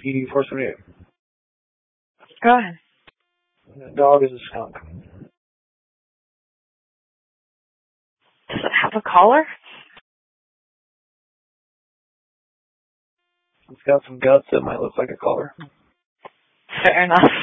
PD 478. Go ahead. The dog is a skunk. Does it have a collar? It's got some guts that might look like a collar. Fair enough.